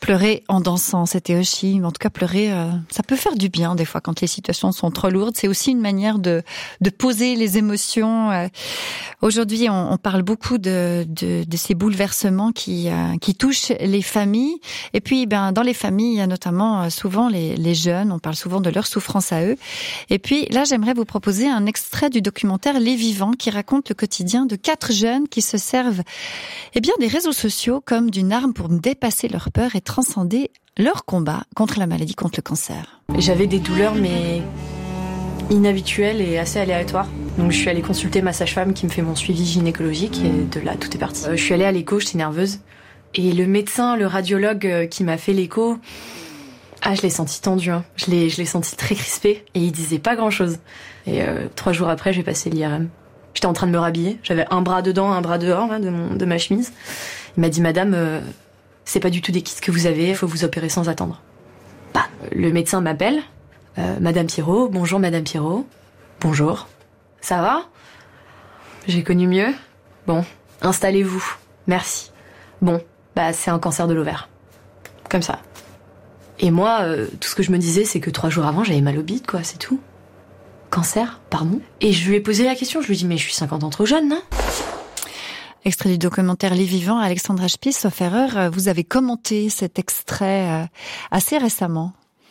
Pleurer en dansant, c'était aussi, en tout cas pleurer, ça peut faire du bien des fois quand les situations sont trop lourdes. C'est aussi une manière de poser les émotions. Aujourd'hui, on parle beaucoup de ces bouleversements qui touchent les familles. Et puis, dans les familles, il y a notamment souvent les jeunes. On parle souvent de leur souffrance à eux. Et puis là, j'aimerais vous proposer un extrait du documentaire Les Vivants qui raconte le quotidien de 4 jeunes qui se servent, des réseaux sociaux comme d'une arme pour dépasser leur peur et transcender leur combat contre la maladie, contre le cancer. J'avais des douleurs, mais inhabituelles et assez aléatoires. Donc je suis allée consulter ma sage-femme qui me fait mon suivi gynécologique et de là, tout est parti. Je suis allée à l'écho, j'étais nerveuse. Et le médecin, le radiologue qui m'a fait l'écho, je l'ai senti tendu. Je l'ai senti très crispé et il disait pas grand-chose. Et 3 jours après, j'ai passé l'IRM. J'étais en train de me rhabiller. J'avais un bras dedans, un bras dehors de ma chemise. Il m'a dit, madame... c'est pas du tout des kystes que vous avez, il faut vous opérer sans attendre. Le médecin m'appelle. Madame Pierrot, bonjour Madame Pierrot. Bonjour. Ça va ? J'ai connu mieux. Bon, installez-vous. Merci. Bon, c'est un cancer de l'ovaire. Comme ça. Et moi, tout ce que je me disais, c'est que 3 jours avant, j'avais mal au bide, quoi, c'est tout. Cancer, pardon. Et je lui ai posé la question, je lui ai dit, mais je suis 50 ans trop jeune, non ? Extrait du documentaire Les Vivants, Alexandra Spies, sauf erreur, vous avez commenté cet extrait assez récemment.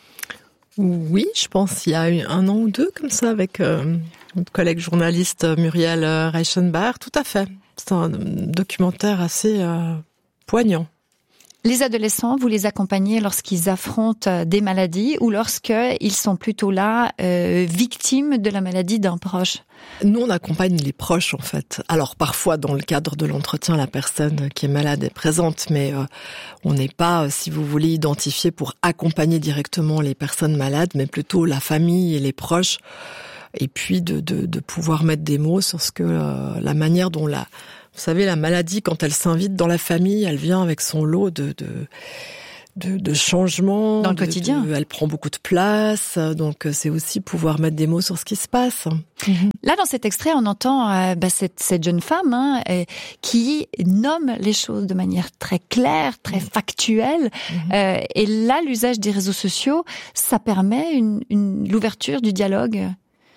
Oui, je pense il y a eu 1 an ou 2 comme ça avec notre collègue journaliste Muriel Reichenbach. Tout à fait. C'est un documentaire assez poignant. Les adolescents, vous les accompagnez lorsqu'ils affrontent des maladies ou lorsqu'ils sont plutôt là, victimes de la maladie d'un proche ? Nous, on accompagne les proches, en fait. Alors, parfois, dans le cadre de l'entretien, la personne qui est malade est présente, mais on n'est pas, si vous voulez, identifié pour accompagner directement les personnes malades, mais plutôt la famille et les proches, et puis de pouvoir mettre des mots sur ce que la manière dont vous savez, la maladie, quand elle s'invite dans la famille, elle vient avec son lot de changements. Dans le quotidien. Elle prend beaucoup de place, donc c'est aussi pouvoir mettre des mots sur ce qui se passe. Là, dans cet extrait, on entend cette jeune femme qui nomme les choses de manière très claire, très factuelle. Et là, l'usage des réseaux sociaux, ça permet l'ouverture du dialogue.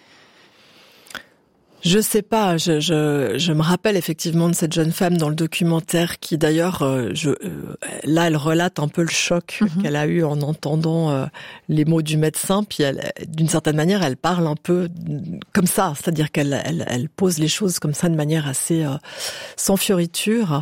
Je sais pas, je me rappelle effectivement de cette jeune femme dans le documentaire qui d'ailleurs, là elle relate un peu le choc qu'elle a eu en entendant les mots du médecin, puis d'une certaine manière elle parle un peu comme ça, c'est-à-dire qu'elle pose les choses comme ça de manière assez sans fioriture.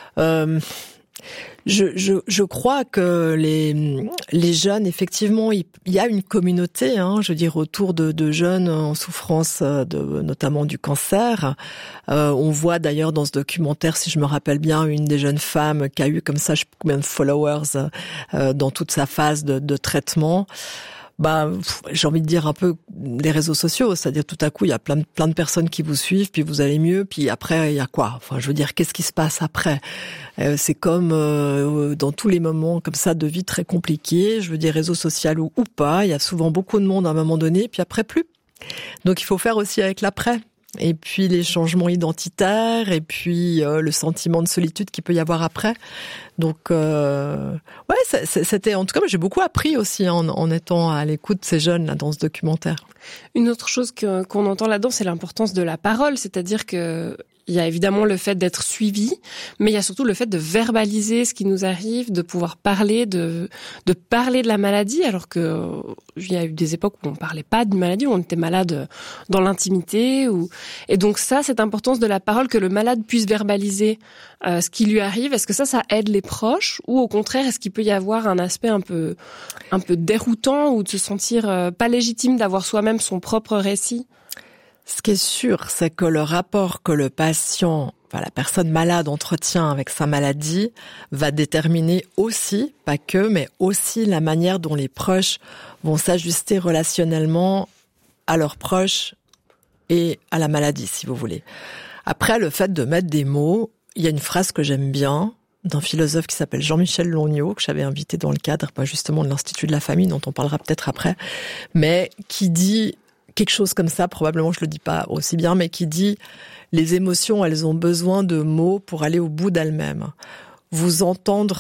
Je crois que les jeunes, effectivement, il y a une communauté, je veux dire, autour de jeunes en souffrance, notamment du cancer. On voit d'ailleurs dans ce documentaire, si je me rappelle bien, une des jeunes femmes qui a eu comme ça, je sais pas combien de followers dans toute sa phase de traitement. J'ai envie de dire un peu les réseaux sociaux, c'est-à-dire tout à coup il y a plein de personnes qui vous suivent, puis vous allez mieux, puis après il y a quoi ? Enfin, je veux dire, qu'est-ce qui se passe après ? C'est comme dans tous les moments comme ça de vie très compliqués, je veux dire réseaux sociaux ou pas, il y a souvent beaucoup de monde à un moment donné, puis après plus. Donc il faut faire aussi avec l'après. Et puis les changements identitaires, et puis le sentiment de solitude qu'il peut y avoir après. Donc, c'était en tout cas, j'ai beaucoup appris aussi en étant à l'écoute de ces jeunes là dans ce documentaire. Une autre chose qu'on entend là-dedans, c'est l'importance de la parole, c'est-à-dire que il y a évidemment le fait d'être suivi, mais il y a surtout le fait de verbaliser ce qui nous arrive, de pouvoir parler, de parler de la maladie, alors que il y a eu des époques où on parlait pas de maladie, où on était malade dans l'intimité, et donc ça, cette importance de la parole, que le malade puisse verbaliser ce qui lui arrive, est-ce que ça aide les proches, ou au contraire, est-ce qu'il peut y avoir un aspect un peu déroutant, ou de se sentir pas légitime d'avoir soi-même son propre récit? Ce qui est sûr, c'est que le rapport que le patient, la personne malade entretient avec sa maladie va déterminer aussi, pas que, mais aussi la manière dont les proches vont s'ajuster relationnellement à leurs proches et à la maladie, si vous voulez. Après, le fait de mettre des mots, il y a une phrase que j'aime bien d'un philosophe qui s'appelle Jean-Michel Longniot, que j'avais invité dans le cadre justement de l'Institut de la famille, dont on parlera peut-être après, mais qui dit quelque chose comme ça, probablement je le dis pas aussi bien, mais qui dit « Les émotions, elles ont besoin de mots pour aller au bout d'elles-mêmes. Vous entendre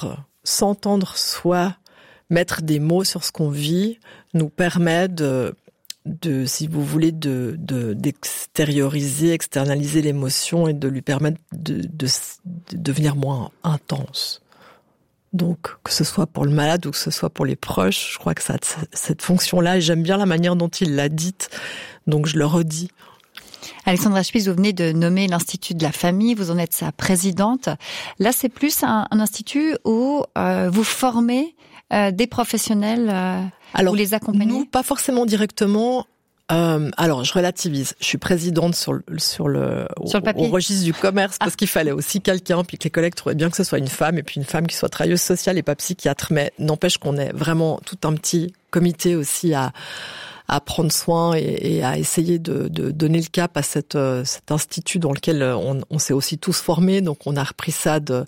s'entendre soi, mettre des mots sur ce qu'on vit, nous permet de si vous voulez, d'extérioriser, externaliser l'émotion et de lui permettre de devenir moins intense. Donc, que ce soit pour le malade ou que ce soit pour les proches, je crois que ça a cette fonction-là, et j'aime bien la manière dont il l'a dite, donc je le redis. Alexandra Spies, vous venez de nommer l'Institut de la famille, vous en êtes sa présidente. Là, c'est plus un institut où vous formez des professionnels, alors, vous les accompagnez? Nous, pas forcément directement. Alors, je relativise. Je suis présidente sur le au registre du commerce parce qu'il fallait aussi quelqu'un, puis que les collègues trouvaient bien que ce soit une femme, et puis une femme qui soit travailleuse sociale et pas psychiatre. Mais n'empêche qu'on est vraiment tout un petit comité aussi à prendre soin et à essayer de donner le cap à cet institut dans lequel on s'est aussi tous formés. Donc on a repris ça de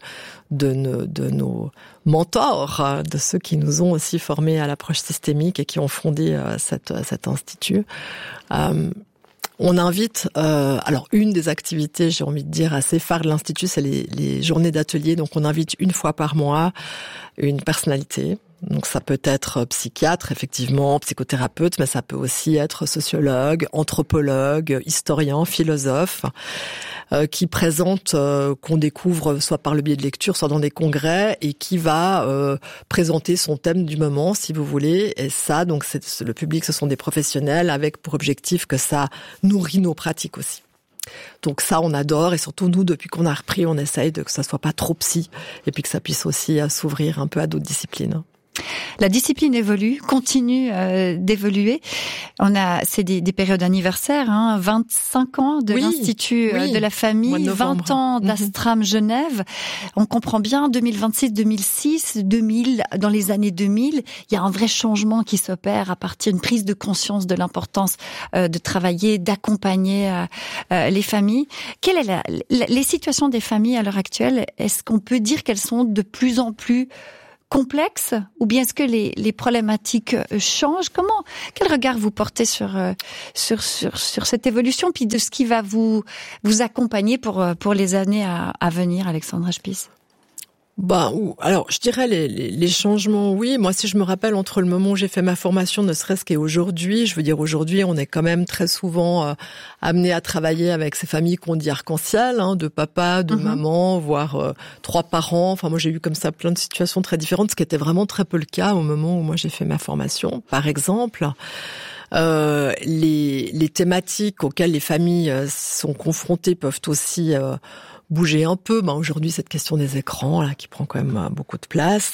nos mentors, de ceux qui nous ont aussi formés à l'approche systémique et qui ont fondé cet institut. On invite, alors une des activités, j'ai envie de dire, assez phare de l'Institut, c'est les journées d'atelier. Donc on invite une fois par mois une personnalité. Donc ça peut être psychiatre, effectivement, psychothérapeute, mais ça peut aussi être sociologue, anthropologue, historien, philosophe, qui présente, qu'on découvre soit par le biais de lecture, soit dans des congrès, et qui va présenter son thème du moment, si vous voulez. Et ça, donc le public, ce sont des professionnels avec pour objectif que ça nourrit nos pratiques aussi. Donc ça, on adore, et surtout nous, depuis qu'on a repris, on essaye que ça soit pas trop psy, et puis que ça puisse aussi s'ouvrir un peu à d'autres disciplines. La discipline évolue, continue d'évoluer. C'est des périodes anniversaires, 25 ans de l'Institut de la famille, 20 ans d'Astram Genève. On comprend bien, 2026, 2006, 2000, dans les années 2000, il y a un vrai changement qui s'opère à partir d'une prise de conscience de l'importance de travailler, d'accompagner les familles. Quelle est les situations des familles à l'heure actuelle? Est-ce qu'on peut dire qu'elles sont de plus en plus complexes, ou bien est-ce que les problématiques changent? Quel regard vous portez sur cette évolution, puis de ce qui va vous accompagner pour les années à venir, Alexandra Spies? Alors, je dirais les changements, oui. Moi, si je me rappelle entre le moment où j'ai fait ma formation, ne serait-ce qu'aujourd'hui, je veux dire, aujourd'hui, on est quand même très souvent amené à travailler avec ces familles qu'on dit arc-en-ciel, de papa, de maman, voire 3 parents. Enfin, moi, j'ai eu comme ça plein de situations très différentes, ce qui était vraiment très peu le cas au moment où moi j'ai fait ma formation. Par exemple, les thématiques auxquelles les familles sont confrontées peuvent aussi bouger un peu. Aujourd'hui, cette question des écrans là qui prend quand même beaucoup de place.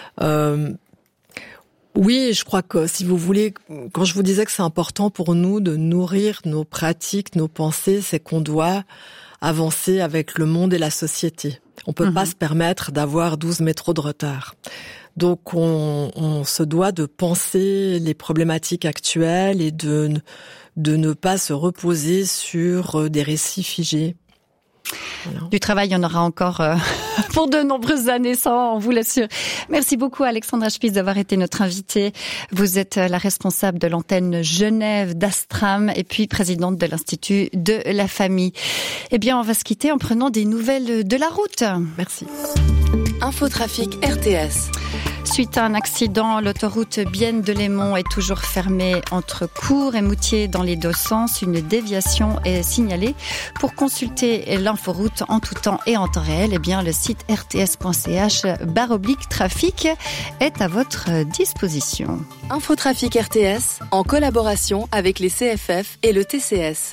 Oui, je crois que si vous voulez, quand je vous disais que c'est important pour nous de nourrir nos pratiques, nos pensées, c'est qu'on doit avancer avec le monde et la société. On peut pas se permettre d'avoir 12 métros de retard. Donc on se doit de penser les problématiques actuelles et de ne pas se reposer sur des récits figés. Voilà. Du travail, il y en aura encore pour de nombreuses années, ça, on vous l'assure. Merci beaucoup, Alexandra Spies, d'avoir été notre invitée. Vous êtes la responsable de l'antenne Genève d'Astram et puis présidente de l'Institut de la famille. Eh bien, on va se quitter en prenant des nouvelles de la route. Merci. Infotrafic RTS. Suite à un accident, l'autoroute Bienne-Delémont est toujours fermée entre Cours et Moutier dans les deux sens. Une déviation est signalée. Pour consulter l'inforoute en tout temps et en temps réel, eh bien, le site rts.ch/trafic est à votre disposition. Infotrafic RTS, en collaboration avec les CFF et le TCS.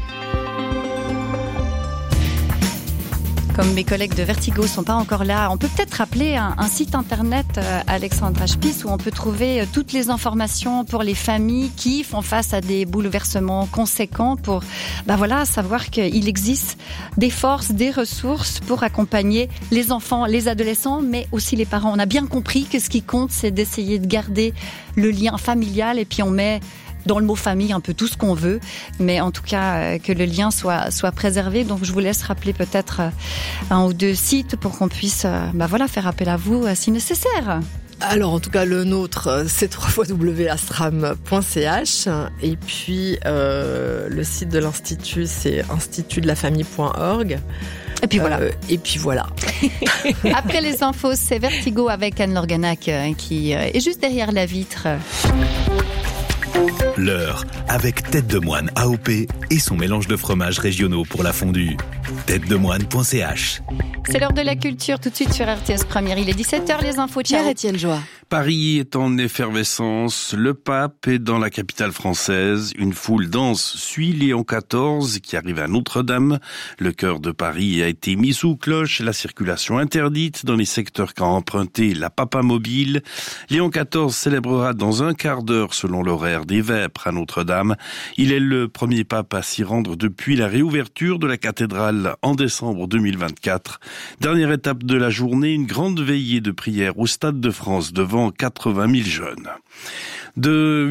Comme mes collègues de Vertigo sont pas encore là, on peut peut-être rappeler un site internet, Alexandra Spies, où on peut trouver toutes les informations pour les familles qui font face à des bouleversements conséquents pour, savoir qu'il existe des forces, des ressources pour accompagner les enfants, les adolescents, mais aussi les parents. On a bien compris que ce qui compte, c'est d'essayer de garder le lien familial, et puis on met dans le mot famille un peu tout ce qu'on veut, mais en tout cas que le lien soit préservé. Donc je vous laisse rappeler peut-être 1 ou 2 sites pour qu'on puisse faire appel à vous si nécessaire. Alors en tout cas le nôtre c'est www.astram.ch, et puis le site de l'Institut c'est institutdelafamille.org. Et puis voilà. Après les infos, c'est Vertigo avec Anne Lorganac qui est juste derrière la vitre. L'heure avec Tête de Moine AOP et son mélange de fromages régionaux pour la fondue. têtedemoine.ch. C'est l'heure de la culture, tout de suite sur RTS Première. Il est 17h, les infos. Ciao. Pierre-Étienne Joie. Paris est en effervescence, le pape est dans la capitale française, une foule dense suit Léon XIV qui arrive à Notre-Dame. Le cœur de Paris a été mis sous cloche, la circulation interdite dans les secteurs qu'a emprunté la Papa Mobile. Léon XIV célébrera dans un quart d'heure selon l'horaire des Vêpres à Notre-Dame. Il est le premier pape à s'y rendre depuis la réouverture de la cathédrale en décembre 2024. Dernière étape de la journée, une grande veillée de prière au Stade de France devant 80 000 jeunes. De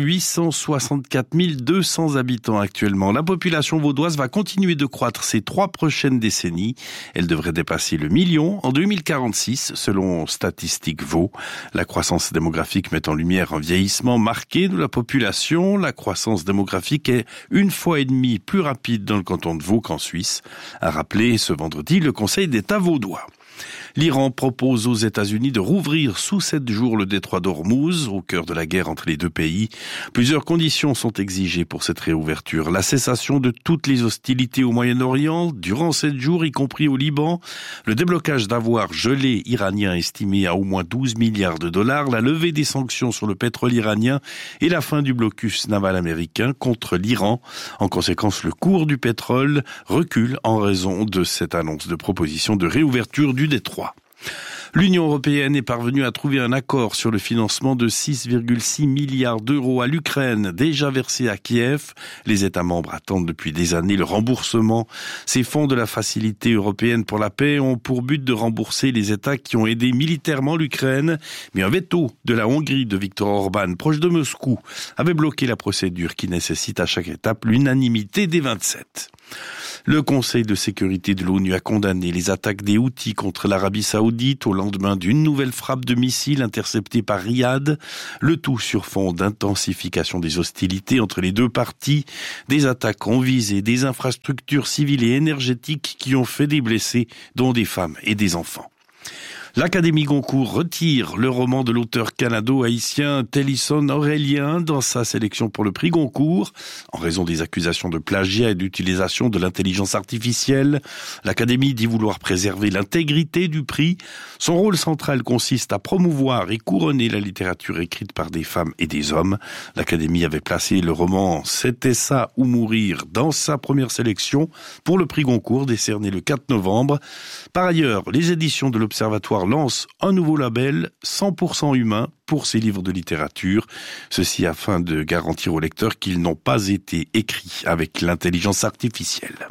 864 200 habitants actuellement, la population vaudoise va continuer de croître ces 3 prochaines décennies. Elle devrait dépasser le million en 2046, selon Statistique Vaud. La croissance démographique met en lumière un vieillissement marqué de la population. La croissance démographique est 1,5 fois plus rapide dans le canton de Vaud qu'en Suisse, a rappelé ce vendredi le Conseil d'État vaudois. L'Iran propose aux États-Unis de rouvrir sous 7 jours le détroit d'Ormuz, au cœur de la guerre entre les deux pays. Plusieurs conditions sont exigées pour cette réouverture. La cessation de toutes les hostilités au Moyen-Orient, durant 7 jours, y compris au Liban, le déblocage d'avoirs gelés iraniens estimés à au moins 12 milliards de dollars, la levée des sanctions sur le pétrole iranien et la fin du blocus naval américain contre l'Iran. En conséquence, le cours du pétrole recule en raison de cette annonce de proposition de réouverture du détroit. L'Union européenne est parvenue à trouver un accord sur le financement de 6,6 milliards d'euros à l'Ukraine, déjà versés à Kiev. Les États membres attendent depuis des années le remboursement. Ces fonds de la Facilité européenne pour la paix ont pour but de rembourser les États qui ont aidé militairement l'Ukraine. Mais un veto de la Hongrie de Viktor Orban, proche de Moscou, avait bloqué la procédure qui nécessite à chaque étape l'unanimité des 27. Le Conseil de sécurité de l'ONU a condamné les attaques des Houthis contre l'Arabie Saoudite au lendemain d'une nouvelle frappe de missiles interceptée par Riyad. Le tout sur fond d'intensification des hostilités entre les deux parties. Des attaques ont visé des infrastructures civiles et énergétiques qui ont fait des blessés, dont des femmes et des enfants. L'Académie Goncourt retire le roman de l'auteur canado-haïtien Télisson Aurélien dans sa sélection pour le prix Goncourt. En raison des accusations de plagiat et d'utilisation de l'intelligence artificielle, l'Académie dit vouloir préserver l'intégrité du prix. Son rôle central consiste à promouvoir et couronner la littérature écrite par des femmes et des hommes. L'Académie avait placé le roman C'était ça ou mourir dans sa première sélection pour le prix Goncourt décerné le 4 novembre. Par ailleurs, les éditions de l'Observatoire lance un nouveau label 100% humain pour ses livres de littérature. Ceci afin de garantir aux lecteurs qu'ils n'ont pas été écrits avec l'intelligence artificielle.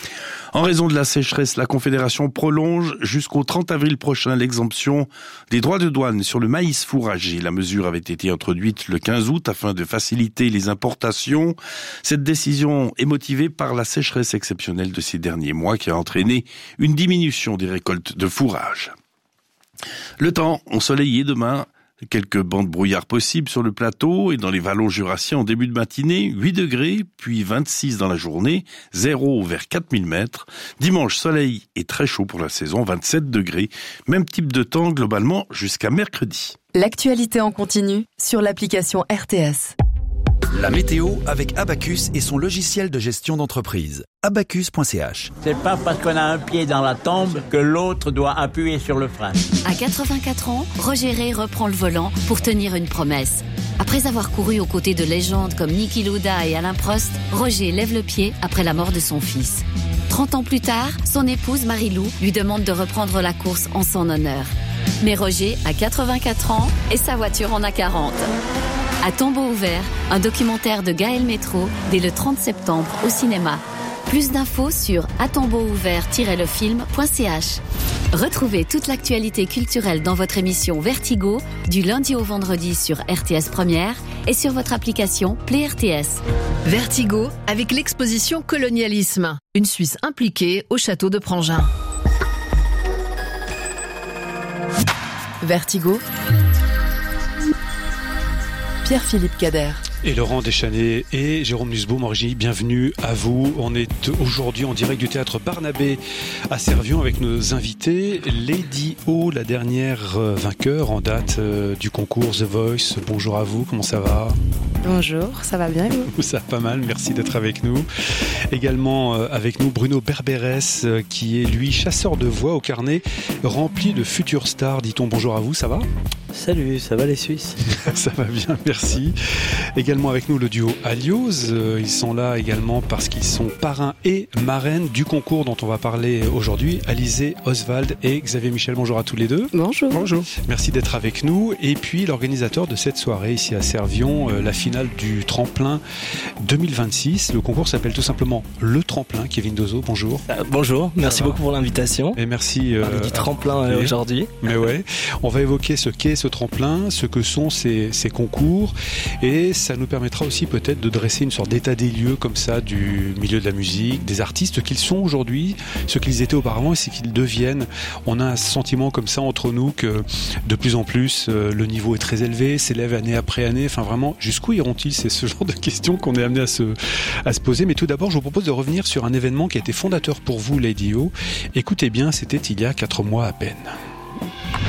En raison de la sécheresse, la Confédération prolonge jusqu'au 30 avril prochain l'exemption des droits de douane sur le maïs fourragé. La mesure avait été introduite le 15 août afin de faciliter les importations. Cette décision est motivée par la sécheresse exceptionnelle de ces derniers mois qui a entraîné une diminution des récoltes de fourrage. Le temps ensoleillé demain, quelques bancs de brouillard possibles sur le plateau et dans les vallons jurassiens en début de matinée, 8 degrés, puis 26 dans la journée, 0 vers 4000 mètres. Dimanche, soleil et très chaud pour la saison, 27 degrés. Même type de temps globalement jusqu'à mercredi. L'actualité en continu sur l'application RTS. La météo avec Abacus et son logiciel de gestion d'entreprise. Abacus.ch. C'est pas parce qu'on a un pied dans la tombe que l'autre doit appuyer sur le frein. À 84 ans, Roger Ray reprend le volant pour tenir une promesse. Après avoir couru aux côtés de légendes comme Niki Lauda et Alain Prost, Roger lève le pied après la mort de son fils. 30 ans plus tard, son épouse Marie-Lou lui demande de reprendre la course en son honneur. Mais Roger a 84 ans et sa voiture en a 40. À tombeau ouvert, un documentaire de Gaël Métro dès le 30 septembre au cinéma. Plus d'infos sur atombeauouvert-lefilm.ch. Retrouvez toute l'actualité culturelle dans votre émission Vertigo du lundi au vendredi sur RTS Première et sur votre application Play RTS. Vertigo avec l'exposition Colonialisme, une Suisse impliquée au château de Prangin. Vertigo. Pierre-Philippe Cader. Et Laurent Deschanel et Jérôme Nussbaum en régie, bienvenue à vous. On est aujourd'hui en direct du théâtre Barnabé à Servion avec nos invités. Lady O, la dernière vainqueur en date du concours The Voice. Bonjour à vous, comment ça va ? Bonjour, ça va bien et vous ? Ça va pas mal, merci d'être avec nous. Également avec nous Bruno Berberès qui est lui chasseur de voix au carnet rempli de futures stars. Dit-on bonjour à vous, ça va ? Salut, ça va les Suisses ? Ça va bien, merci. Également avec nous le duo Alios. Ils sont là également parce qu'ils sont parrains et marraines du concours dont on va parler aujourd'hui. Alizé, Oswald et Xavier Michel. Bonjour à tous les deux. Bonjour. Bonjour. Merci d'être avec nous. Et puis l'organisateur de cette soirée ici à Servion, la finale du tremplin 2026. Le concours s'appelle tout simplement Le Tremplin. Kevin Dozo, bonjour. Bonjour, merci beaucoup pour l'invitation. Et merci. On dit tremplin aujourd'hui. Mais ouais, on va évoquer ce qu'est ce tremplin, ce que sont ces concours, et ça nous permettra aussi peut-être de dresser une sorte d'état des lieux comme ça du milieu de la musique, des artistes qu'ils sont aujourd'hui, ce qu'ils étaient auparavant et ce qu'ils deviennent. On a un sentiment comme ça entre nous que de plus en plus le niveau est très élevé, s'élève année après année. Enfin vraiment, jusqu'où iront-ils ? C'est ce genre de questions qu'on est amené à se poser. Mais tout d'abord, je vous propose de revenir sur un événement qui a été fondateur pour vous, Lady O. Écoutez bien, c'était il y a 4 mois à peine.